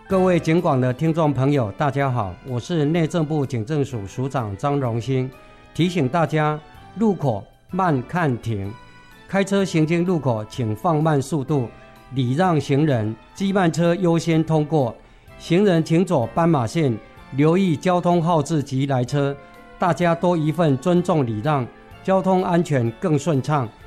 各位警广的听众朋友，大家好，我是内政部警政署署长张荣兴，提醒大家路口慢看停，开车行经路口请放慢速度，礼让行人，机慢车优先通过，行人请走斑马线，留意交通号志及来车，大家多一份尊重礼让，交通安全更顺畅。